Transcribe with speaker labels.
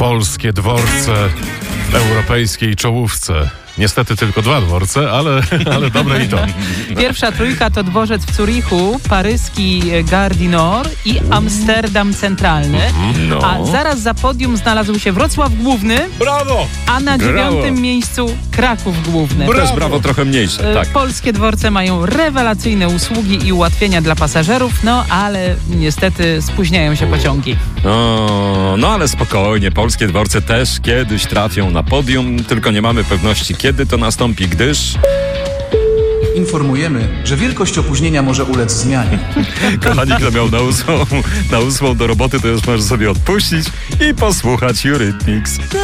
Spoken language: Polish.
Speaker 1: polskie dworce w europejskiej czołówce. Niestety tylko 2 dworce, ale dobre i to.
Speaker 2: Pierwsza trójka to dworzec w Zurichu, paryski Gare du Nord i Amsterdam Centralny.
Speaker 3: No.
Speaker 2: A zaraz za podium znalazł się Wrocław Główny,
Speaker 1: Brawo!
Speaker 2: a na
Speaker 3: Brawo.
Speaker 2: 9. miejscu Kraków Główny.
Speaker 3: Też brawo trochę mniejsze, tak.
Speaker 2: Polskie dworce mają rewelacyjne usługi i ułatwienia dla pasażerów, no ale niestety spóźniają się pociągi.
Speaker 3: No ale spokojnie, polskie dworce też kiedyś trafią na podium, tylko nie mamy pewności, kiedy to nastąpi, gdyż...
Speaker 4: Informujemy, że wielkość opóźnienia może ulec zmianie.
Speaker 3: Kochani, kto miał na ósmą do roboty, to już może sobie odpuścić i posłuchać Eurythmics.